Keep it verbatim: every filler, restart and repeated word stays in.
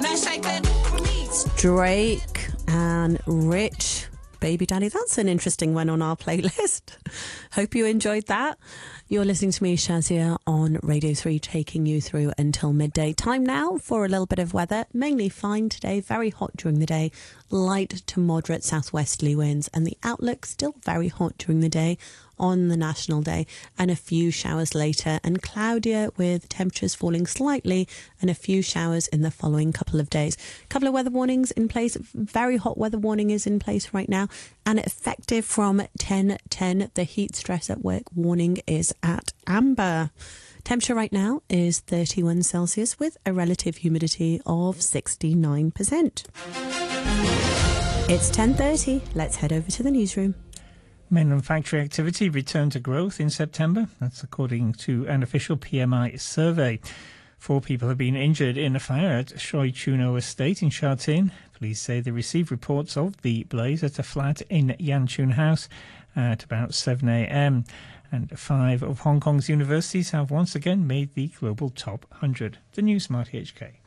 Drake and Rich, Baby Daddy. That's an interesting one on our playlist. Hope you enjoyed that. You're listening to me, Shazia, on Radio three, taking you through until midday. Time now for a little bit of weather. Mainly fine today, very hot during the day, light to moderate southwesterly winds, and the outlook still very hot during the day on the National Day, and a few showers later, and cloudier with temperatures falling slightly and a few showers in the following couple of days. A couple of weather warnings in place. Very hot weather warning is in place right now, and effective from ten ten. The heat stress at work warning is at amber. Temperature right now is thirty-one Celsius with a relative humidity of sixty-nine percent. It's ten thirty. Let's head over to the newsroom. Manufacturing activity returned to growth in September. That's according to an official P M I survey. Four people have been injured in a fire at Shoi Chuno Estate in Sha Tin. Police say they received reports of the blaze at a flat in Yan Chun House at about seven a.m. And five of Hong Kong's universities have once again made the global top one hundred. The News, Marty H K.